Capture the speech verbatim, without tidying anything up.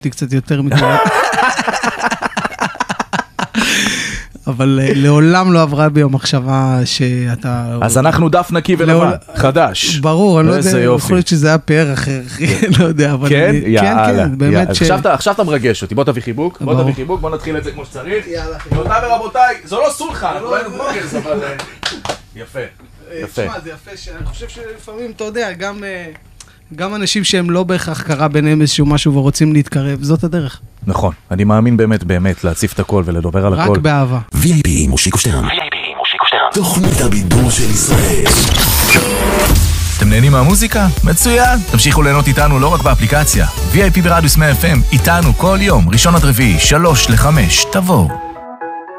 קצת יותר מגוון. אבל לעולם לא עברה בי המחשבה שאתה... אז אנחנו דף נקי ולבן, חדש. ברור, אני לא יודע, יכול להיות שזה היה פאר אחר, לא יודע, אבל... כן? יאללה. באמת ש... עכשיו אתה מרגש אותי, בוא תביא חיבוק, בוא תביא חיבוק, בוא נתחיל את זה כמו שצריך. רבותיי ורבותיי, זו לא סולחה, אנחנו היינו בלוגרס, אבל... יפה, יפה. תשמע, זה יפה, שאני חושב שלפעמים, אתה יודע, גם... גם אנשים שהם לא בהכרח קרה ביניהם איזשהו משהו ורוצים להתקרב, זאת הדרך. נכון, אני מאמין באמת באמת להציף את הכל ולדבר על הכל. רק באהבה. וי איי פי מושיקו שטרן. וי איי פי מושיקו שטרן. תוכנית הבידור של ישראל. אתם נהנים מהמוזיקה? מצוין! תמשיכו ליהנות איתנו לא רק באפליקציה. וי איי פי ברדיוס מאה אף אם, איתנו כל יום, ראשון עד רביעי, שלוש לחמש, תבואו.